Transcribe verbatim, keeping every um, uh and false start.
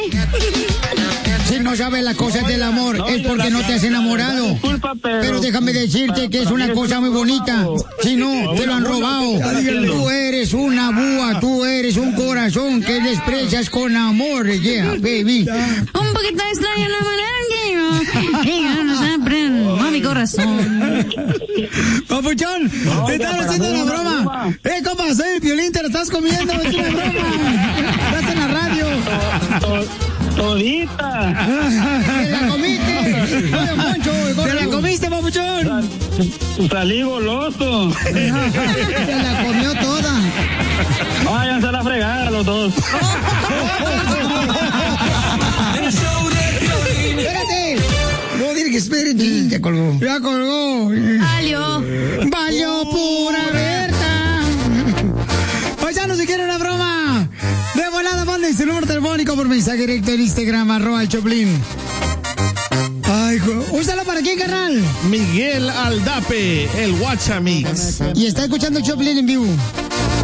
Si no sabes las cosas del amor, no, es porque no te has enamorado. Disculpa, pero, pero déjame decirte que es una cosa muy bonita. Si no, te lo han robado. Tú eres una búa, tú eres un corazón que desprecias con amor. Yeah, baby. Un poquito extraño la manera en que yo no siempre a mi corazón. Papuchón, no, te están haciendo una broma. broma. Eh, compa, soy el Piolín, te lo estás comiendo. Es una broma. Estás en la radio. Todita. ¡Te la comiste! Oye, Moncho, ¡te la comiste, papuchón! Salí goloso. ¡Se la comió toda! Váyanse a la fregada los dos. ¡Espérate! No, dile que esperen. Ya colgó. Ya colgó. Valió. Valió pura Berta. Paisanos, si quieren una broma, de volada, manden su número telefónico por mensaje directo en Instagram, arroba el Choplin. Ay, úsalo para quién, carnal. Miguel Aldape, el Guachamix. Y está escuchando el Choplin en vivo.